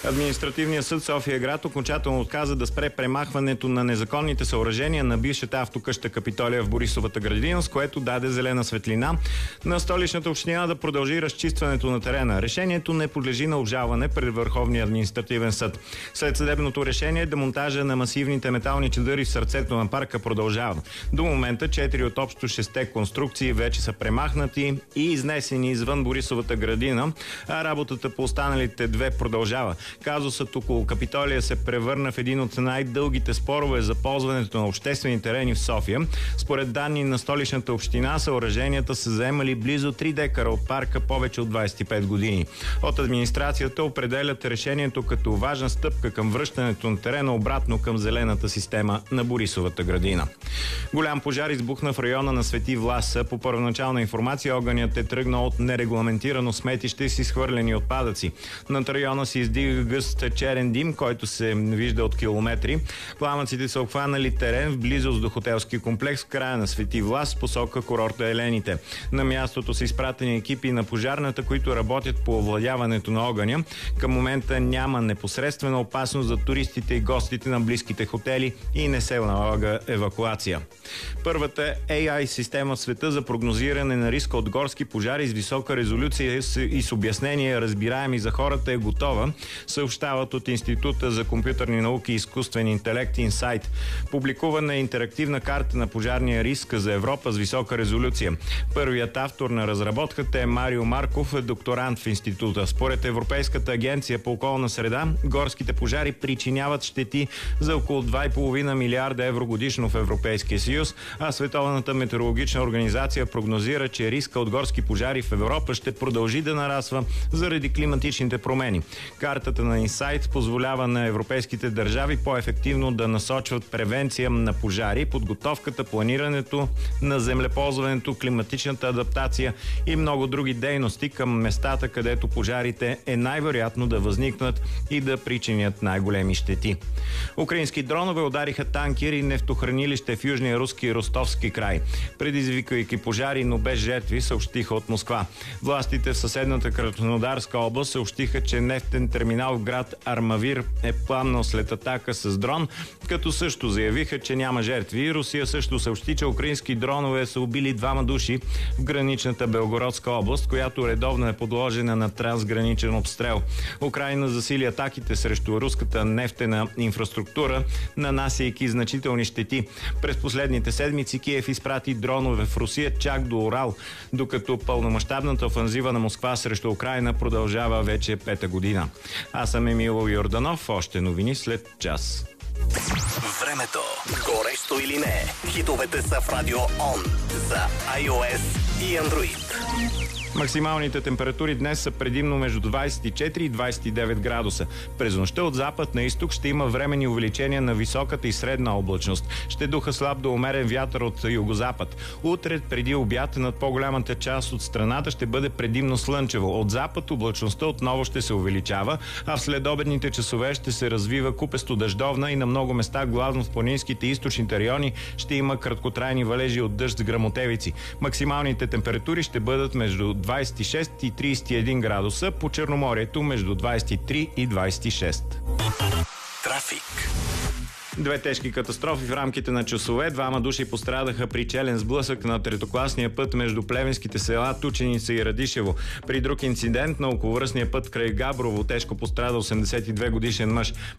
Административният съд София град окончателно отказа да спре премахването на незаконните съоръжения на бившата автокъща Капитолия в Борисовата градина, с което даде зелена светлина на Столичната община да продължи разчистването на терена. Решението не подлежи на обжалване пред Върховния административен съд. След съдебното решение, демонтажа на масивните метални чадъри в сърцето на парка продължава. До момента 4 от общо 6 конструкции вече са премахнати и изнесени извън Борисовата градина, а работата по останалите две продължава. Казусът около Капитолия се превърна в един от най-дългите спорове за ползването на обществени терени в София. Според данни на Столичната община, съоръженията са заемали близо 3 декара от парка повече от 25 години. От администрацията определят решението като важна стъпка към връщането на терена обратно към зелената система на Борисовата градина. Голям пожар избухна в района на Свети Власа. По първоначална информация, огънят е тръгнал от нерегламентирано сметище с изхвърлени отпадъци. Над района се издига гъст черен дим, който се вижда от километри. Пламъците са обхванали терен в близост до хотелски комплекс в края на Свети Влас, посока курорта Елените. На мястото са изпратени екипи на пожарната, които работят по овладяването на огъня. Към момента няма непосредствена опасност за туристите и гостите на близките хотели и не се налага евакуация. Първата AI система в света за прогнозиране на риска от горски пожари с висока резолюция и с обяснения разбираеми за хората е готова, съобщават от Института за компютърни науки и изкуствен интелект Insight. Публикувана е интерактивна карта на пожарния риск за Европа с висока резолюция. Първият автор на разработката е Марио Марков, докторант в института. Според Европейската агенция по околна среда, горските пожари причиняват щети за около 2,5 милиарда евро годишно в Европейския съюз, а Световната метеорологична организация прогнозира, че риска от горски пожари в Европа ще продължи да нараства заради климатичните промени. Картата на Insight позволява на европейските държави по-ефективно да насочват превенция на пожари, подготовката, планирането на землеползването, климатичната адаптация и много други дейности към местата, където пожарите е най-вероятно да възникнат и да причинят най-големи щети. Украински дронове удариха танкер и нефтохранилище в южния руски Ростовски край, предизвиквайки пожари, но без жертви, съобщиха от Москва. Властите в съседната Краснодарска област съобщиха, че нефтен терминал в град Армавир е пламнал след атака с дрон, като също заявиха, че няма жертви. Русия също съобщи, че украински дронове са убили 2 души в граничната Белгородска област, която редовно е подложена на трансграничен обстрел. Украйна засили атаките срещу руската нефтена инфраструктура, нанасяйки значителни щети. През последните седмици Киев изпрати дронове в Русия чак до Урал, докато пълномащабната офанзива на Москва срещу Украйна продължава вече 5-та година. Аз съм Емил Йорданов. Още новини след час. Времето. Горещо или не? Хитовете са в Радио Он за iOS и Android. Максималните температури днес са предимно между 24 и 29 градуса. През нощта от запад на изток ще има временни увеличения на високата и средна облачност. Ще духа слаб до умерен вятър от югозапад. Утре преди обяд над по-голямата част от страната ще бъде предимно слънчево. От запад облачността отново ще се увеличава, а в следобедните часове ще се развива купесто дъждовна и на много места, главно в планинските и източните райони, ще има краткотрайни валежи от дъжд с гръмотевици. Максималните температури ще бъдат между 26 и 31 градуса, по Черноморието между 23 и 26. Трафик. 2 тежки катастрофи в рамките на часове. 2 души пострадаха при челен сблъсък на третокласния път между плевенските села Тученица и Радишево. При друг инцидент на околовръстния път край Габрово тежко пострада 82 годишен мъж.